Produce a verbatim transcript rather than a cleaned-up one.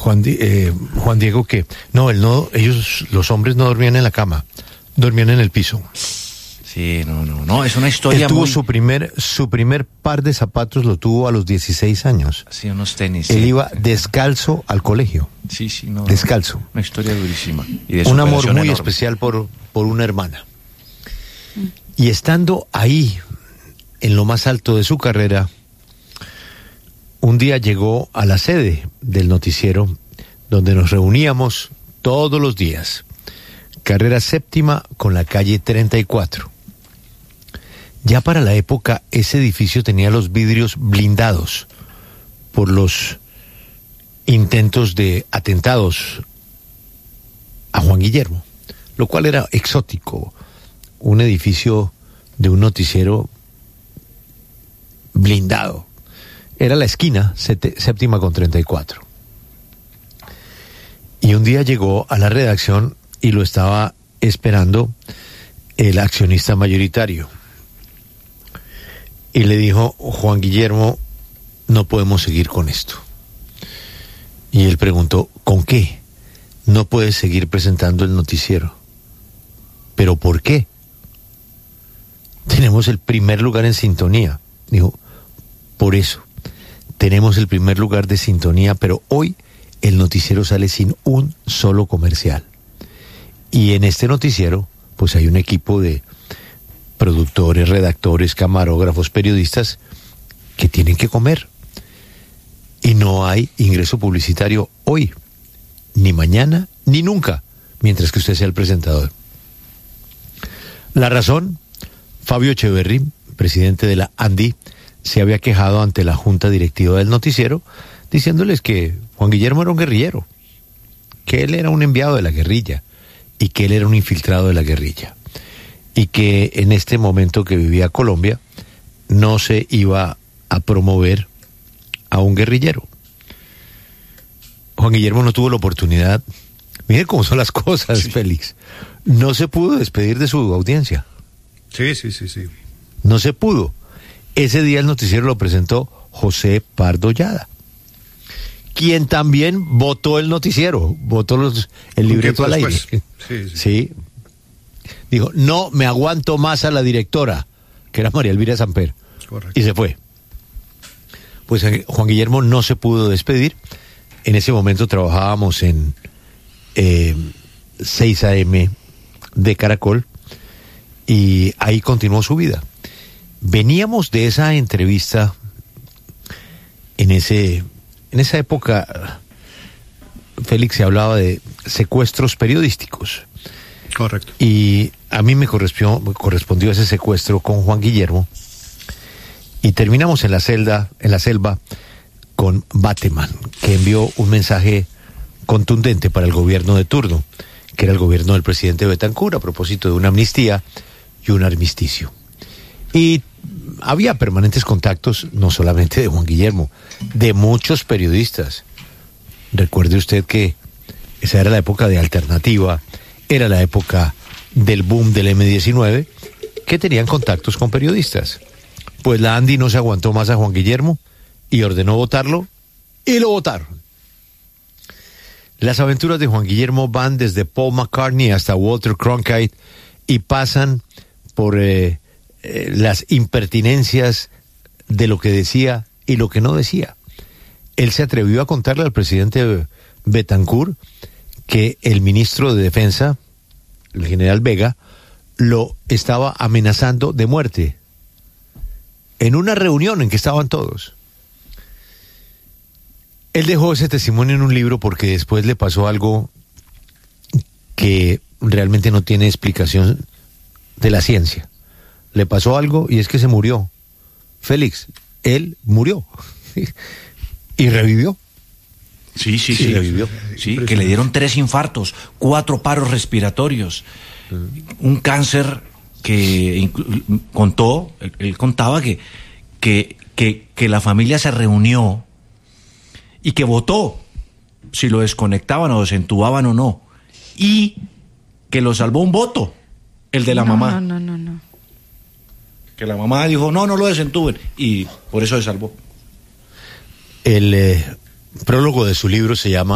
Juan, eh, Juan Diego, que no, él no, ellos, los hombres no dormían en la cama, dormían en el piso. Sí, no, no, no, es una historia Él tuvo muy... su primer, su primer par de zapatos lo tuvo a los dieciséis años. Sí, unos tenis. Él sí, iba sí. descalzo al colegio. Sí, sí, no. Descalzo. Una historia durísima. Y de Un amor superación muy enorme. especial por, por una hermana. Y estando ahí, en lo más alto de su carrera, un día llegó a la sede del noticiero, donde nos reuníamos todos los días. Carrera séptima con la calle treinta y cuatro. Ya para la época, ese edificio tenía los vidrios blindados por los intentos de atentados a Juan Guillermo, lo cual era exótico. Un edificio de un noticiero blindado. Era la esquina sete, séptima con treinta y cuatro. Y un día llegó a la redacción y lo estaba esperando el accionista mayoritario. Y le dijo: Juan Guillermo, no podemos seguir con esto. Y él preguntó: ¿con qué? No puedes seguir presentando el noticiero. ¿Pero por qué? Tenemos el primer lugar en sintonía. Dijo: por eso, tenemos el primer lugar de sintonía, pero hoy el noticiero sale sin un solo comercial. Y en este noticiero, pues hay un equipo de productores, redactores, camarógrafos, periodistas que tienen que comer. Y no hay ingreso publicitario hoy, ni mañana, ni nunca, mientras que usted sea el presentador. La razón: Fabio Echeverry, presidente de la ANDI, se había quejado ante la junta directiva del noticiero, diciéndoles que Juan Guillermo era un guerrillero, que él era un enviado de la guerrilla y que él era un infiltrado de la guerrilla, y que en este momento que vivía Colombia no se iba a promover a un guerrillero. Juan Guillermo no tuvo la oportunidad. Miren cómo son las cosas, sí. Félix. No se pudo despedir de su audiencia. Sí, sí, sí, sí. No se pudo. Ese día el noticiero lo presentó José Pardo Llada, quien también votó el noticiero, votó los, el libreto al aire. Sí, sí. sí. Dijo: no me aguanto más a la directora, que era María Elvira Samper. Correcto. Y se fue. Pues Juan Guillermo no se pudo despedir. En ese momento trabajábamos en eh, seis A M de Caracol y ahí continuó su vida. Veníamos de esa entrevista en ese en esa época. Félix, se hablaba de secuestros periodísticos. Correcto. Y a mí me correspondió, correspondió ese secuestro con Juan Guillermo y terminamos en la celda, en la selva con Bateman, que envió un mensaje contundente para el gobierno de turno, que era el gobierno del presidente Betancur, a propósito de una amnistía y un armisticio. Y había permanentes contactos, no solamente de Juan Guillermo, de muchos periodistas. Recuerde usted que esa era la época de Alternativa, era la época del boom del eme diecinueve, que tenían contactos con periodistas. Pues la ANDI no se aguantó más a Juan Guillermo y ordenó votarlo, y lo votaron. Las aventuras de Juan Guillermo van desde Paul McCartney hasta Walter Cronkite y pasan por eh, eh, las impertinencias de lo que decía y lo que no decía. Él se atrevió a contarle al presidente Betancur que el ministro de Defensa, el general Vega, lo estaba amenazando de muerte en una reunión en que estaban todos. Él dejó ese testimonio en un libro porque después le pasó algo que realmente no tiene explicación de la ciencia. Le pasó algo y es que se murió. Félix, él murió y revivió. Sí, sí, sí. Revivió. Sí, que le dieron tres infartos, cuatro paros respiratorios, un cáncer que contó, él, él contaba que, que, que, que la familia se reunió y que votó si lo desconectaban o desentubaban o no, y que lo salvó un voto, el de la no, mamá. No, no, no, no. Que la mamá dijo, no, no lo desentuben, y por eso se salvó. El eh, prólogo de su libro se llama